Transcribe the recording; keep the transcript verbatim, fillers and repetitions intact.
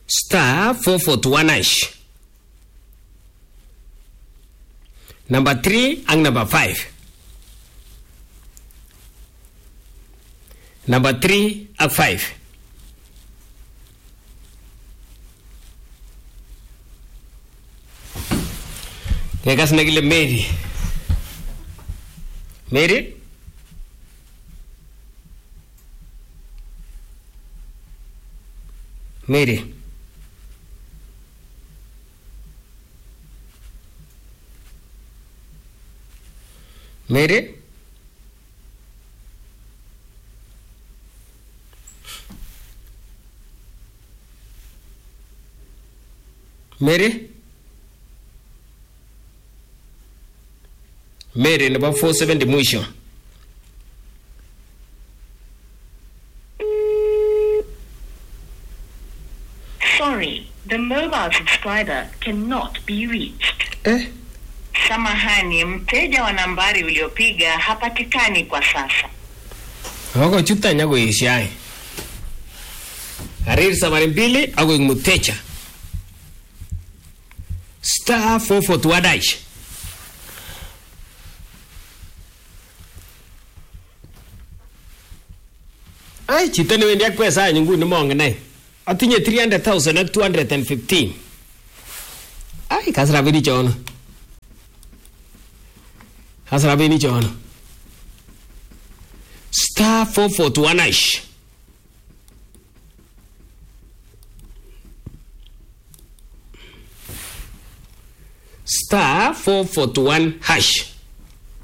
Star four forty-one hash. Number three and number five. Number three and five. Kekas nagile Mary. Mary? Mary. Mary? Mary? Mary number four seventy mwisho. Sorry, the mobile subscriber cannot be reached. Eh? Samahani, mteja wa nambari uliopiga hapatikani kwa sasa. Wako chuta nyago ishai. Harir samari mbili ako mteja. Star four forty-one hash. Ay, chita ni wendia pesa nyungu ni monga nai. Atinye three hundred thousand at two hundred fifteen. Ay, kasra bini chono. Kasra bini chono. Star four forty-one hash. Star four forty-one hash.